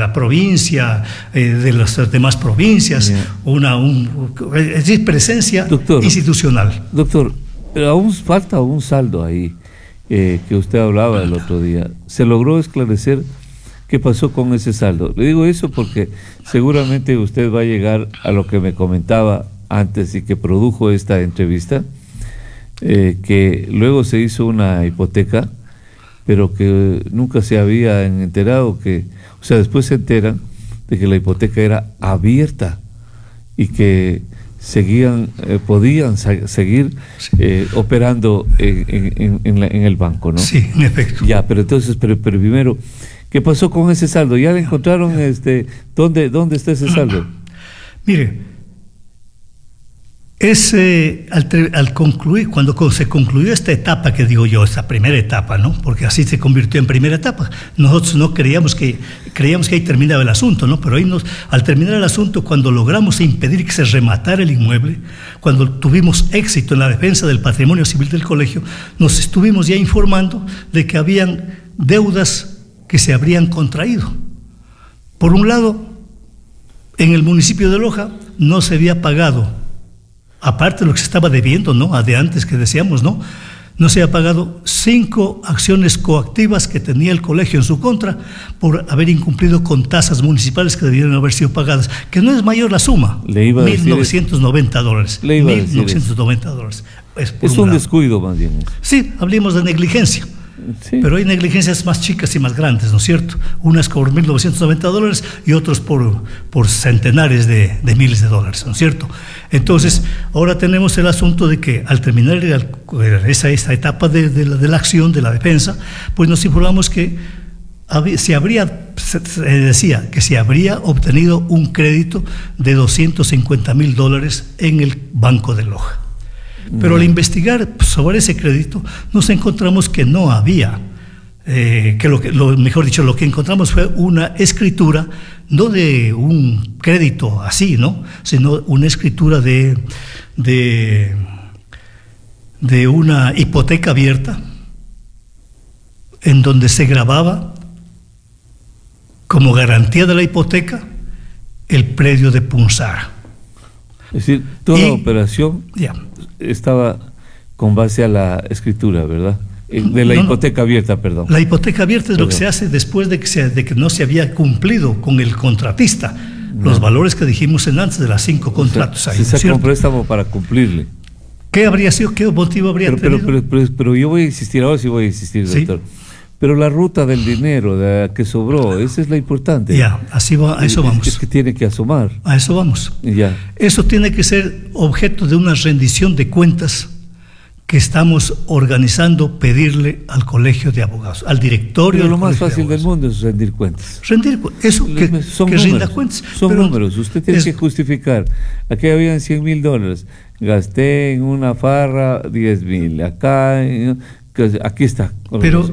la provincia, de las demás provincias, es decir, presencia institucional. Doctor, pero aún falta un saldo ahí que usted hablaba el otro día. ¿Se logró esclarecer qué pasó con ese saldo? Le digo eso porque seguramente usted va a llegar a lo que me comentaba antes y que produjo esta entrevista, que luego se hizo una hipoteca, pero que nunca se habían enterado después se enteran de que la hipoteca era abierta y que podían seguir operando en el banco, ¿no? Sí, en efecto. Ya, pero entonces, pero primero, ¿qué pasó con ese saldo? ¿Ya le encontraron dónde está ese saldo? Mire, cuando se concluyó esta etapa que digo yo, esta primera etapa, ¿no? Porque así se convirtió en primera etapa. Nosotros no creíamos que ahí terminaba el asunto, ¿no? Pero al terminar el asunto, cuando logramos impedir que se rematara el inmueble, cuando tuvimos éxito en la defensa del patrimonio civil del colegio, nos estuvimos ya informando de que habían deudas que se habrían contraído. Por un lado, en el municipio de Loja no se había pagado, aparte de lo que se estaba debiendo, ¿no? De antes que decíamos, ¿no? No se había pagado 5 acciones coactivas que tenía el colegio en su contra por haber incumplido con tasas municipales que debieron haber sido pagadas, que no es mayor la suma, $1.990. $1.990. Es un descuido más bien. Sí, hablemos de negligencia. Sí. Pero hay negligencias más chicas y más grandes, ¿no es cierto? Unas por $1.990 y otros por centenares de miles de dólares, ¿no es cierto? Entonces, ahora tenemos el asunto de que al terminar esa etapa de la acción, de la defensa, pues nos informamos que se decía que se habría obtenido un crédito de $250,000 en el Banco de Loja. Pero al investigar sobre ese crédito nos encontramos que no había, lo que encontramos fue una escritura, no de un crédito así, ¿no? Sino una escritura de una hipoteca abierta en donde se grababa como garantía de la hipoteca el predio de Punzara. Es decir, toda operación estaba con base a la escritura, ¿verdad? De la hipoteca abierta, perdón. La hipoteca abierta es lo que se hace después de que no se había cumplido con el contratista los valores que dijimos antes de las 5 contratos. Se saca un préstamo para cumplirle. ¿Qué habría sido? ¿Qué motivo habría tenido? Pero yo voy a insistir, ahora sí voy a insistir, doctor. ¿Sí? Pero la ruta del dinero que sobró, esa es la importante. Ya, así va, a eso vamos. Es que tiene que asomar. A eso vamos. Ya. Eso tiene que ser objeto de una rendición de cuentas que estamos organizando, pedirle al Colegio de Abogados, al directorio. Pero lo más fácil del mundo es rendir cuentas. Eso, que rinda cuentas. Son números, usted tiene que justificar. Aquí habían $100,000, gasté en una farra 10,000, aquí está. Pero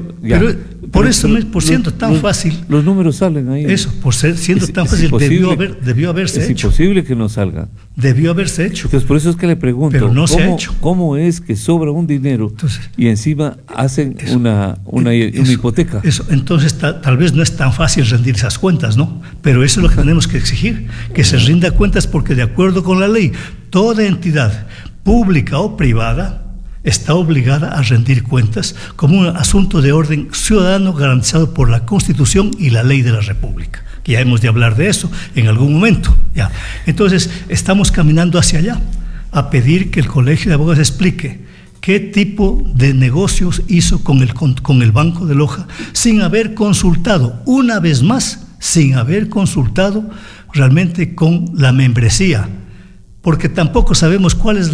por siendo tan fácil. Los números salen ahí. Eso, siendo tan fácil, debió haberse hecho. Es imposible que no salga. Debió haberse hecho. Entonces, por eso es que le pregunto, pero no se ha hecho. ¿Cómo es que sobra un dinero y encima hacen una hipoteca? Entonces, tal vez no es tan fácil rendir esas cuentas, ¿no? Pero eso es lo que tenemos que exigir, que se rinda cuentas, porque de acuerdo con la ley, toda entidad pública o privada está obligada a rendir cuentas como un asunto de orden ciudadano garantizado por la Constitución y la ley de la República. Que ya hemos de hablar de eso en algún momento. Ya. Entonces, estamos caminando hacia allá, a pedir que el Colegio de Abogados explique qué tipo de negocios hizo con el Banco de Loja, sin haber consultado, una vez más, sin haber consultado realmente con la membresía. Porque tampoco sabemos cuál es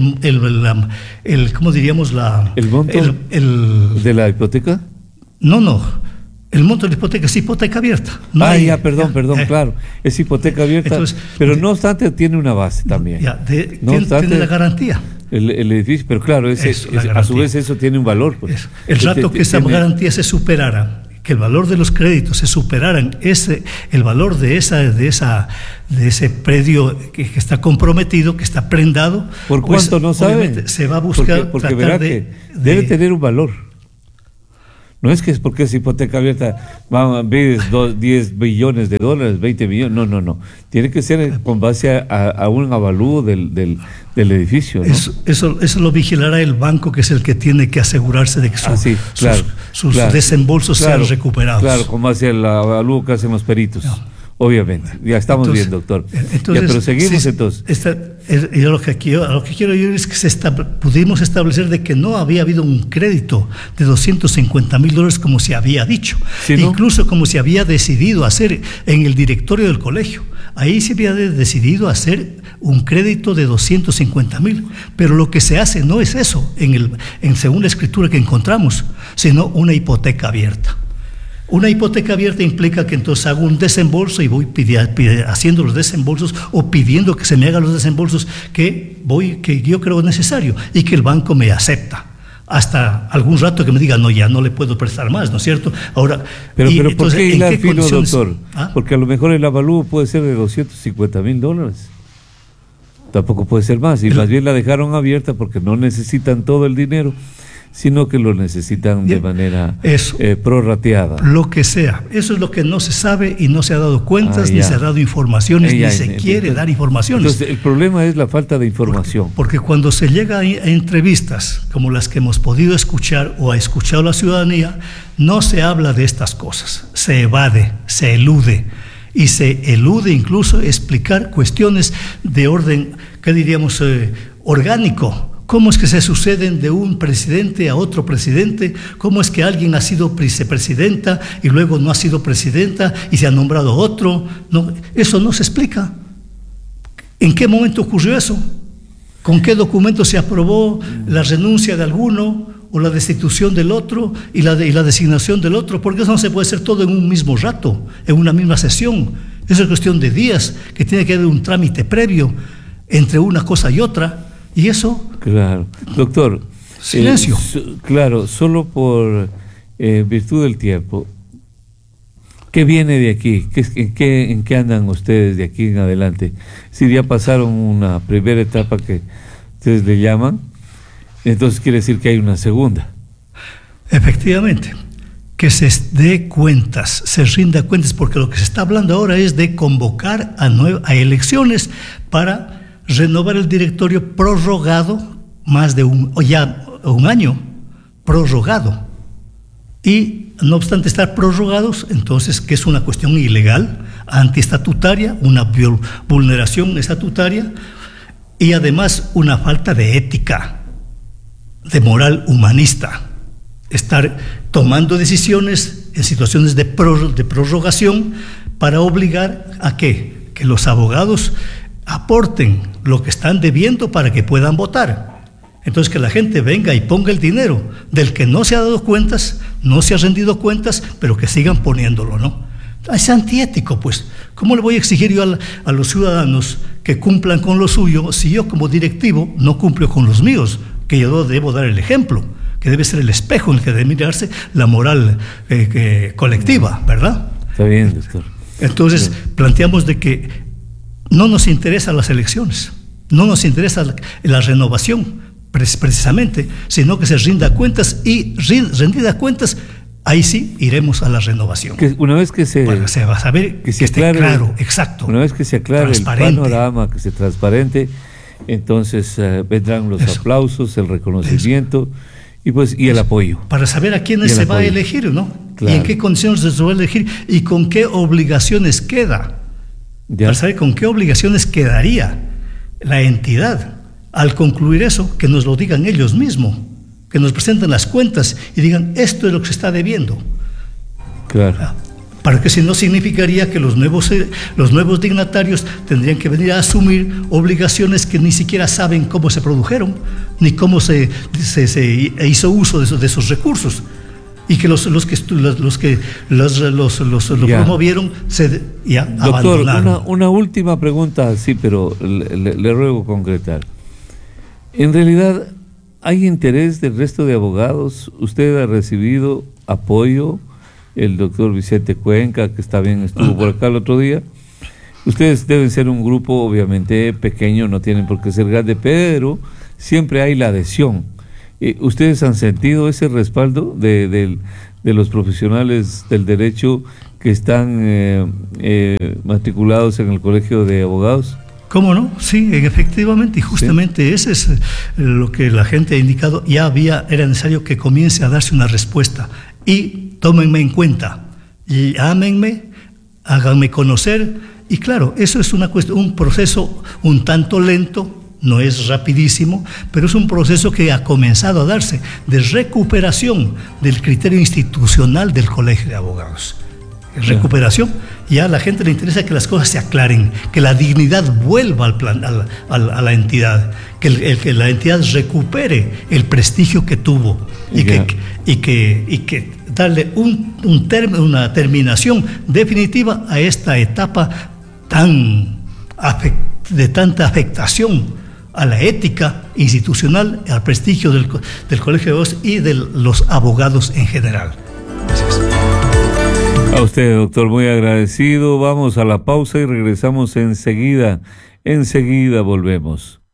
¿cómo diríamos? ¿El monto de la hipoteca? No. El monto de la hipoteca es hipoteca abierta. Perdón, claro. Es hipoteca abierta. Entonces, pero no obstante tiene una base también. Tiene la garantía. El edificio, pero claro, a su vez eso tiene un valor. Pues. El rato que esa garantía se superara, que el valor de los créditos se superaran el valor de ese predio que está comprometido, que está prendado. ¿Por cuánto no sabe? Se va a buscar. Porque verá que debe tener un valor. No es que es porque es hipoteca abierta, pides 10 billones de dólares, 20 millones, no. Tiene que ser con base a un avalúo del edificio, ¿no? Eso lo vigilará el banco, que es el que tiene que asegurarse de que sus desembolsos sean recuperados. Claro, con base al avalúo que hacen los peritos. No. Obviamente, ya estamos bien, doctor. Entonces, pero seguimos entonces. Yo lo que quiero decir es que pudimos establecer de que no había habido un crédito de $250,000 como se había dicho, ¿sí, no? Incluso como se había decidido hacer en el directorio del colegio. Ahí se había decidido hacer un crédito de 250,000, pero lo que se hace no es eso, según la escritura que encontramos, sino una hipoteca abierta. Una hipoteca abierta implica que entonces hago un desembolso y voy haciendo los desembolsos o pidiendo que se me hagan los desembolsos que yo creo necesario y que el banco me acepta. Hasta algún rato que me diga, no, ya no le puedo prestar más, ¿no es cierto? Ahora, pero ¿por qué hilar fino, doctor? Porque a lo mejor el avalúo puede ser de $250,000. Tampoco puede ser más, y más bien la dejaron abierta porque no necesitan todo el dinero, sino que lo necesitan de manera prorrateada. Lo que sea. Eso es lo que no se sabe y no se ha dado cuentas, ni se ha dado informaciones, ni se quiere dar informaciones. Entonces, el problema es la falta de información. Porque cuando se llega a entrevistas como las que hemos podido escuchar o ha escuchado la ciudadanía, no se habla de estas cosas. Se evade, se elude. Y se elude incluso explicar cuestiones de orden, ¿qué diríamos? Orgánico. ¿Cómo es que se suceden de un presidente a otro presidente? ¿Cómo es que alguien ha sido vicepresidenta y luego no ha sido presidenta y se ha nombrado otro? No, eso no se explica. ¿En qué momento ocurrió eso? ¿Con qué documento se aprobó la renuncia de alguno o la destitución del otro y la designación del otro? Porque eso no se puede hacer todo en un mismo rato, en una misma sesión. Eso es cuestión de días, que tiene que haber un trámite previo entre una cosa y otra. Y eso... Claro. Doctor. Silencio. Claro, solo por virtud del tiempo. ¿Qué viene de aquí? ¿En qué andan ustedes de aquí en adelante? Si ya pasaron una primera etapa que ustedes le llaman, entonces quiere decir que hay una segunda. Efectivamente. Que se dé cuentas, se rinda cuentas, porque lo que se está hablando ahora es de convocar a elecciones para renovar el directorio prorrogado más de un año, prorrogado. Y no obstante estar prorrogados, entonces, que es una cuestión ilegal, antiestatutaria, una vulneración estatutaria y además una falta de ética, de moral humanista. Estar tomando decisiones en situaciones de prorrogación para obligar a que los abogados aporten lo que están debiendo para que puedan votar. Entonces, que la gente venga y ponga el dinero del que no se ha dado cuentas, no se ha rendido cuentas, pero que sigan poniéndolo, ¿no? Es antiético, pues. ¿Cómo le voy a exigir yo a los ciudadanos que cumplan con lo suyo si yo como directivo no cumplo con los míos? Que yo debo dar el ejemplo, que debe ser el espejo en el que debe mirarse la moral colectiva, ¿verdad? Está bien, doctor. Entonces, planteamos de que no nos interesan las elecciones, no nos interesa la renovación precisamente, sino que se rinda cuentas y rendida cuentas, ahí sí iremos a la renovación. Que una vez que se va a saber que esté claro, exacto. Una vez que se aclare el panorama, que sea transparente, entonces vendrán los aplausos, el reconocimiento y el apoyo. Para saber a quiénes se va a elegir, ¿no? Claro. Y en qué condiciones se va a elegir y con qué obligaciones queda. Para saber con qué obligaciones quedaría la entidad al concluir eso, que nos lo digan ellos mismos, que nos presenten las cuentas y digan, esto es lo que se está debiendo. Claro. Para que si no significaría que los nuevos dignatarios tendrían que venir a asumir obligaciones que ni siquiera saben cómo se produjeron, ni cómo se hizo uso de esos recursos. Y que los que promovieron Doctor, abandonaron. una última pregunta, sí, pero le ruego concretar. En realidad, ¿hay interés del resto de abogados? ¿Usted ha recibido apoyo? El doctor Vicente Cuenca, que estuvo por acá el otro día. Ustedes deben ser un grupo, obviamente, pequeño, no tienen por qué ser grande, pero siempre hay la adhesión. ¿Ustedes han sentido ese respaldo de de los profesionales del derecho que están matriculados en el Colegio de Abogados? ¿Cómo no? Sí, efectivamente, y justamente ese es lo que la gente ha indicado. Era necesario que comience a darse una respuesta. Y tómenme en cuenta, y ámenme, háganme conocer. Y claro, eso es un proceso un tanto lento, no es rapidísimo, pero es un proceso que ha comenzado a darse de recuperación del criterio institucional del Colegio de Abogados. Recuperación, ya a la gente le interesa que las cosas se aclaren, que la dignidad vuelva a la entidad, que la entidad recupere el prestigio que tuvo y que darle una terminación definitiva a esta etapa de tanta afectación a la ética institucional, al prestigio del Colegio de Abogados y de los abogados en general. Gracias. A usted, doctor, muy agradecido. Vamos a la pausa y regresamos enseguida. Enseguida volvemos.